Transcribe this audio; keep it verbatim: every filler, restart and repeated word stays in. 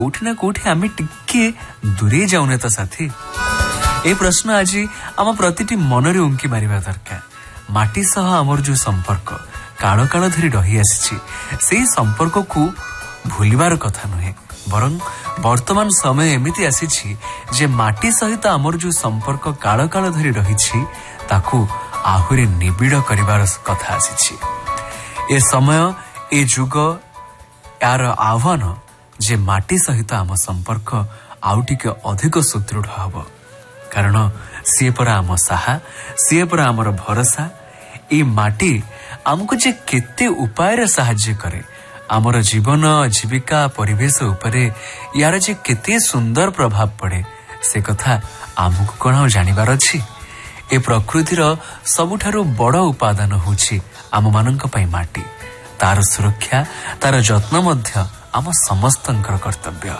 कोठी ना कोठी आमे टिके दूरे जाउने त साथी। ए प्रश्न आज आम प्रतिटी मनरे उंकी मारिबा दरकार। माटी सह आमर जो संपर्क काल काल धरी रही आसी से संपर्क को भूलिबार कथा नुहे, बरं वर्तमान समय एमिति आसी जे माटी सहित आमर जो संपर्क काल काल धरी रही ताकू आहुरी निबिड़ करिबार कथा आसी। ए समय ए जुग यार आह्वान जे माटी सहित आम संपर्क आउ टिके अधिक सुदृढ़ हब, कारण सी परा आम साहा, सी परा आमर भरोसा। ए माटी आमको जे केते उपाय रे सहाय्य करे, आमर जीवन जीविका परिवेश उपरे यार जे केते सुंदर प्रभाव पड़े से कथा आमको कोन जानिबार अछि। ए प्रकृतिर सबुठारु बड़ उपादान होछि आम माननक पई माटी। तार सुरक्षा तार जत्न मध्य आम समस्तंकर कर्तव्य।